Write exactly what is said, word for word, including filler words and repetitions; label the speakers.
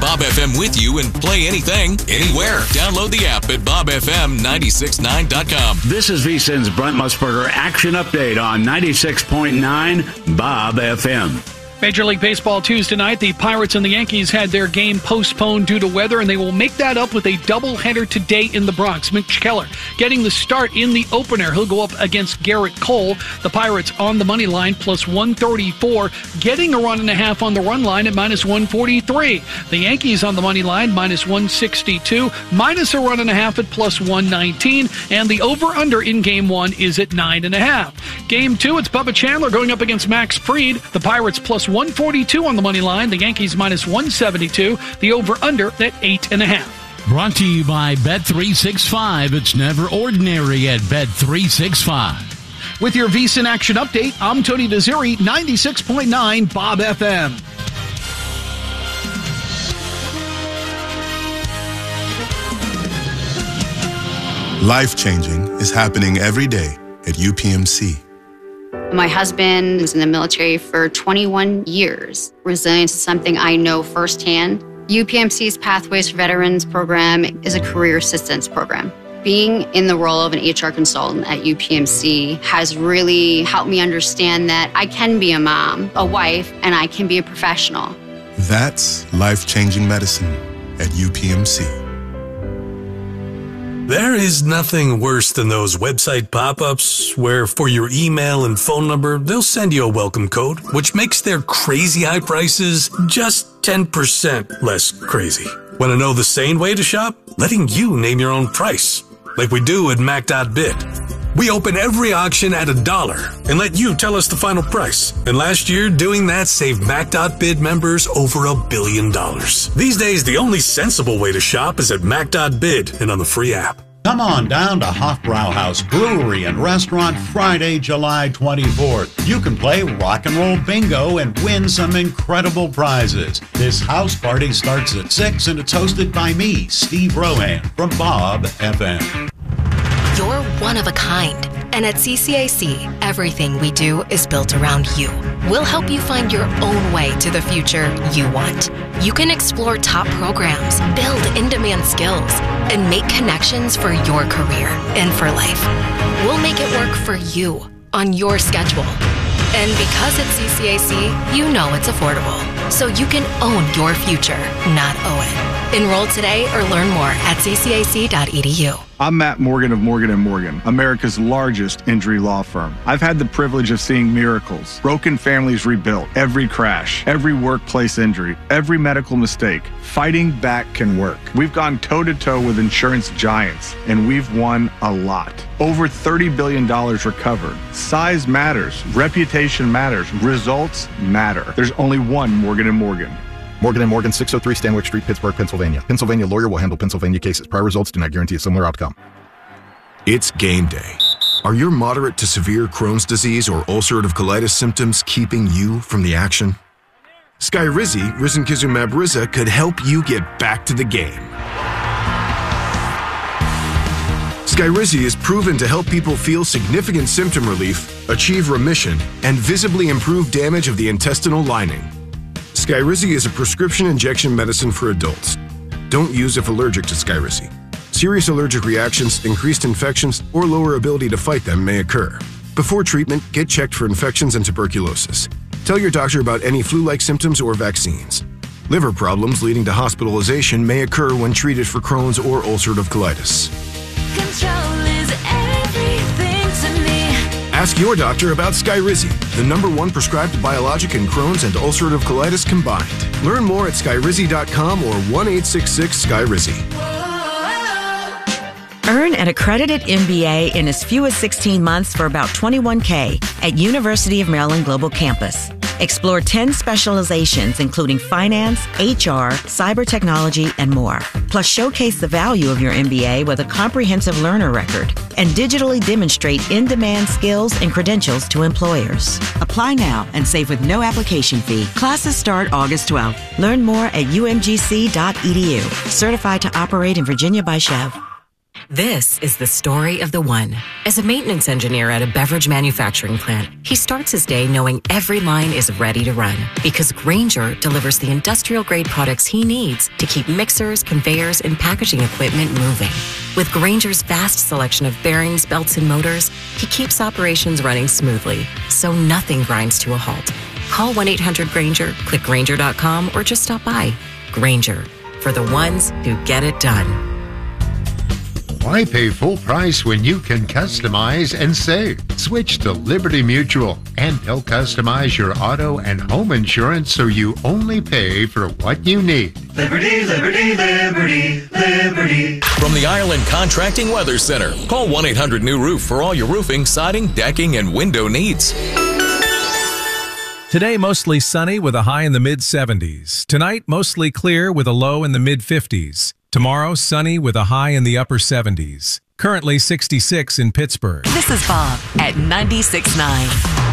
Speaker 1: Bob F M with you and play anything, anywhere. Download the app at bob f m nine six nine dot com.
Speaker 2: This is VSiN's Brent Musburger Action Update on ninety-six point nine Bob F M.
Speaker 3: Major League Baseball Tuesday night, the Pirates and the Yankees had their game postponed due to weather, and they will make that up with a doubleheader today in the Bronx. Mitch Keller getting the start in the opener. He'll go up against Garrett Cole. The Pirates on the money line, plus one thirty-four, getting a run and a half on the run line at minus one forty-three. The Yankees on the money line, minus one sixty-two, minus a run and a half at plus one nineteen, and the over-under in Game one is at nine and a half. Game two, it's Bubba Chandler going up against Max Fried. The Pirates plus one forty-two on the money line. The Yankees minus one seventy-two. The over-under at eight and a half.
Speaker 4: Brought to you by Bet three sixty-five. It's never ordinary at Bet three sixty-five.
Speaker 3: With your VSiN Action Update, I'm Tony Desiri, ninety-six point nine Bob F M.
Speaker 5: Life-changing is happening every day at U P M C.
Speaker 6: My husband was in the military for twenty-one years. Resilience is something I know firsthand. U P M C's Pathways for Veterans program is a career assistance program. Being in the role of an H R consultant at U P M C has really helped me understand that I can be a mom, a wife, and I can be a professional.
Speaker 5: That's life-changing medicine at U P M C.
Speaker 7: There is nothing worse than those website pop-ups where for your email and phone number, they'll send you a welcome code, which makes their crazy high prices just ten percent less crazy. Want to know the sane way to shop? Letting you name your own price, like we do at Mac dot bid. We open every auction at a dollar and let you tell us the final price. And last year, doing that saved Mac dot bid members over a billion dollars. These days, the only sensible way to shop is at Mac dot bid and on the free app.
Speaker 8: Come on down to Hofbrauhaus Brewery and Restaurant Friday, July twenty-fourth. You can play rock and roll bingo and win some incredible prizes. This house party starts at six and it's hosted by me, Steve Rohan from Bob F M.
Speaker 9: You're one of a kind. And at C C A C, everything we do is built around you. We'll help you find your own way to the future you want. You can explore top programs, build in-demand skills, and make connections for your career and for life. We'll make it work for you on your schedule. And because it's C C A C, you know it's affordable. So you can own your future, not owe it. Enroll today or learn more at c c a c dot e d u.
Speaker 10: I'm Matt Morgan of Morgan and Morgan, America's largest injury law firm. I've had the privilege of seeing miracles, broken families rebuilt, every crash, every workplace injury, every medical mistake. Fighting back can work. We've gone toe-to-toe with insurance giants, and we've won a lot. Over thirty billion dollars recovered. Size matters. Reputation matters. Results matter. There's only one Morgan and Morgan.
Speaker 11: Morgan and Morgan, six oh three Stanwyck Street, Pittsburgh, Pennsylvania. Pennsylvania lawyer will handle Pennsylvania cases. Prior results do not guarantee a similar outcome.
Speaker 12: It's game day. Are your moderate to severe Crohn's disease or ulcerative colitis symptoms keeping you from the action? Skyrizi, risankizumab Riza, could help you get back to the game. Skyrizi is proven to help people feel significant symptom relief, achieve remission, and visibly improve damage of the intestinal lining. Skyrizi is a prescription injection medicine for adults. Don't use if allergic to Skyrizi. Serious allergic reactions, increased infections, or lower ability to fight them may occur. Before treatment, get checked for infections and tuberculosis. Tell your doctor about any flu-like symptoms or vaccines. Liver problems leading to hospitalization may occur when treated for Crohn's or ulcerative colitis.
Speaker 13: Control is everything to me.
Speaker 12: Ask your doctor about Skyrizi, the number one prescribed biologic in Crohn's and ulcerative colitis combined. Learn more at skyrizi dot com or one eight six six Skyrizi.
Speaker 14: Earn an accredited M B A in as few as sixteen months for about twenty-one thousand dollars at University of Maryland Global Campus. Explore ten specializations, including finance, H R, cyber technology, and more. Plus, showcase the value of your M B A with a comprehensive learner record and digitally demonstrate in-demand skills and credentials to employers.
Speaker 15: Apply now and save with no application fee. Classes start August twelfth.
Speaker 14: Learn more at u m g c dot e d u. Certified to operate in Virginia by Chev.
Speaker 16: This is the story of the one. As a maintenance engineer at a beverage manufacturing plant, he starts his day knowing every line is ready to run because Grainger delivers the industrial-grade products he needs to keep mixers, conveyors, and packaging equipment moving. With Grainger's vast selection of bearings, belts, and motors, he keeps operations running smoothly, so nothing grinds to a halt. Call one eight hundred Grainger, click Grainger dot com, or just stop by. Grainger, for the ones who get it done.
Speaker 17: Why pay full price when you can customize and save? Switch to Liberty Mutual, and they'll customize your auto and home insurance so you only pay for what you need.
Speaker 18: Liberty, Liberty, Liberty, Liberty.
Speaker 1: From the Ireland Contracting Weather Center, call one eight hundred new roof for all your roofing, siding, decking, and window needs.
Speaker 19: Today, mostly sunny with a high in the mid seventies. Tonight, mostly clear with a low in the mid fifties. Tomorrow, sunny with a high in the upper seventies. Currently sixty-six in Pittsburgh.
Speaker 15: This is Bob at ninety-six point nine.